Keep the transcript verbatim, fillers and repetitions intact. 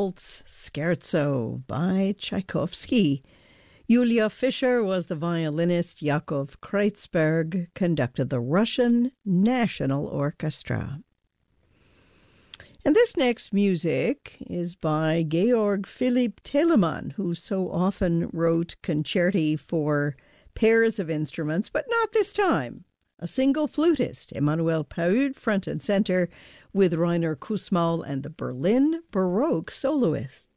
Waltz Scherzo by Tchaikovsky. Julia Fischer was the violinist. Yakov Kreutzberg conducted the Russian National Orchestra. And this next music is by Georg Philipp Telemann, who so often wrote concerti for pairs of instruments, but not this time. A single flutist, Emanuel Paud, front and center, with Rainer Kussmaul and the Berlin Baroque Soloists.